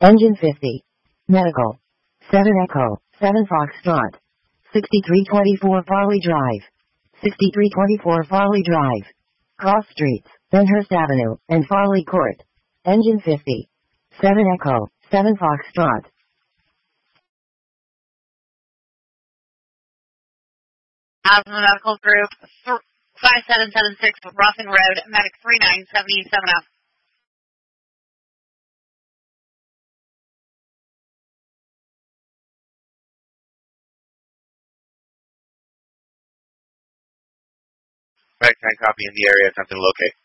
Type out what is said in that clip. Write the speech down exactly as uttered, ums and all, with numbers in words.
Engine fifty. Medical. seven Echo, seven Foxtrot. sixty-three twenty-four Farley Drive. sixty-three twenty-four Farley Drive. Cross Streets, Benhurst Avenue, and Farley Court. Engine fifty. seven Echo, seven Foxtrot. Asthma Medical Group, five seven seven six Ruffin Road, Medic three nine seven seven F. Medic nine copy in the area, attempting to locate.